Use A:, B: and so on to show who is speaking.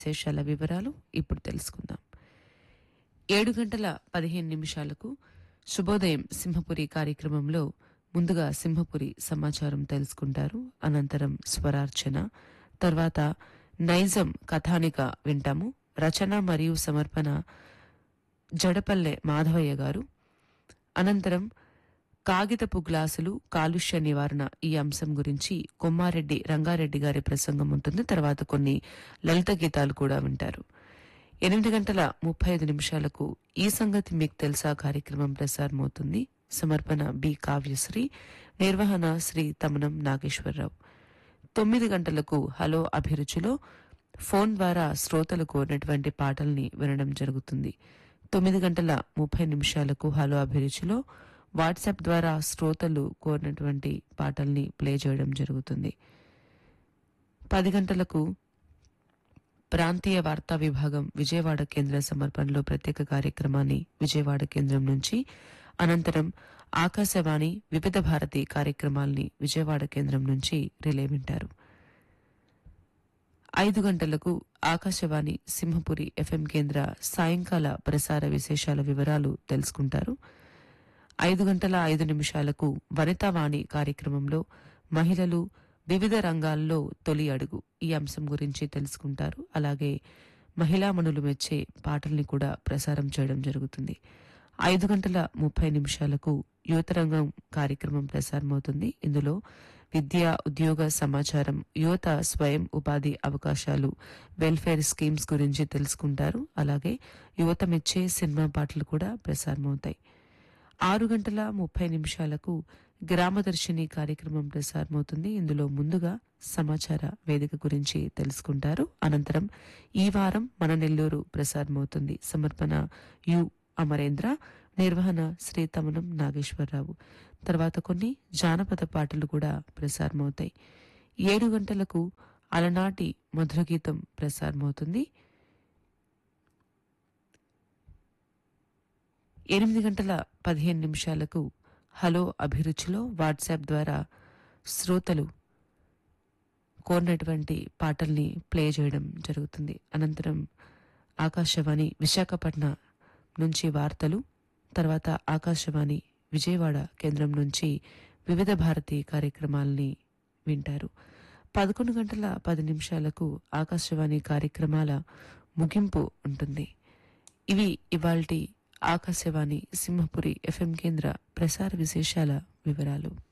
A: విశేషాల వివరాలు ఇప్పుడు తెలుసుకుందాం. 7:15 శుభోదయం సింహపురి కార్యక్రమంలో ముందుగా సింహపురి సమాచారం తెలుసుకుంటారు. అనంతరం స్వరార్చన, తర్వాత నైజం కథానిక వింటాము. రచన మరియు సమర్పణ జడపల్లె మాధవయ్య గారు. అనంతరం కాగితపు గ్లాసులు కాలుష్య నివారణ ఈ అంశం గురించి కొమ్మారెడ్డి రంగారెడ్డి గారి ప్రసంగం ఉంటుంది. తర్వాత కొన్ని లలిత గీతాలు కూడా వింటారు. 8:35 ఈ సంగతి మీకు తెలుసా కార్యక్రమం ప్రసారమవుతుంది. సమర్పణ బి కావ్యశ్రీ, నిర్వహణ శ్రీ తమనం నాగేశ్వరరావు. 9 గంటలకు హలో అభిరుచిలో ఫోన్ ద్వారా శ్రోతలు కోరినటువంటి పాటల్ని వినడం జరుగుతుంది. 9:30 హలో అభిరుచిలో వాట్సాప్ ద్వారా శ్రోతలు కోరినటువంటి పాటల్ని ప్లే చేయడం జరుగుతుంది. 10 గంటలకు ప్రాంతీయ వార్తా విభాగం విజయవాడ కేంద్ర సమర్పణలో ప్రత్యేక కార్యక్రమాన్ని విజయవాడ కేంద్రం నుంచి, అనంతరం ఆకాశవాణి వివిధ భారతి కార్యక్రమాల్ని విజయవాడ కేంద్రం నుంచి రిలే వింటారు. 5 గంటలకు ఆకాశవాణి సింహపురి ఎఫ్ఎం కేంద్ర సాయంకాల ప్రసార విశేషాల వివరాలు తెలుసుకుంటారు. 5:05 వనితావాణి కార్యక్రమంలో మహిళలు వివిధ రంగాల్లో తొలి అడుగు ఈ అంశం గురించి తెలుసుకుంటారు. అలాగే మహిళామణులు మెచ్చే పాటల్ని కూడా ప్రసారం చేయడం జరుగుతుంది. 5:30 యువతరంగం కార్యక్రమం ప్రసారమవుతుంది. ఇందులో విద్య, ఉద్యోగ సమాచారం, యువత స్వయం ఉపాధి అవకాశాలు, వెల్ఫేర్ స్కీమ్స్ గురించి తెలుసుకుంటారు. అలాగే యువత మెచ్చే సినిమా పాటలు కూడా ప్రసారమవుతాయి. 6:30 గ్రామదర్శిని కార్యక్రమం ప్రసారమవుతుంది. ఇందులో ముందుగా సమాచార వేదిక గురించి తెలుసుకుంటారు. అనంతరం ఈ వారం మన నెల్లూరు ప్రసారమవుతుంది. సమర్పణ యు అమరేంద్ర, నిర్వహణ శ్రీ తమనం నాగేశ్వరరావు. తర్వాత కొన్ని జానపద పాటలు కూడా ప్రసారమవుతాయి. 7 గంటలకు అలనాటి మధుర గీతం ప్రసారమవుతుంది. 8:15 హలో అభిరుచిలో వాట్సాప్ ద్వారా శ్రోతలు కోరినటువంటి పాటల్ని ప్లే చేయడం జరుగుతుంది. అనంతరం ఆకాశవాణి విశాఖపట్నం నుంచి వార్తలు, తర్వాత ఆకాశవాణి విజయవాడ కేంద్రం నుంచి వివిధ భారతి కార్యక్రమాల్ని వింటారు. 11:10 ఆకాశవాణి కార్యక్రమాల ముగింపు ఉంటుంది. ఇవి ఇవాల్టి ఆకాశవాణి సింహపురి ఎఫ్ఎం కేంద్ర ప్రసార విశేషాల వివరాలు.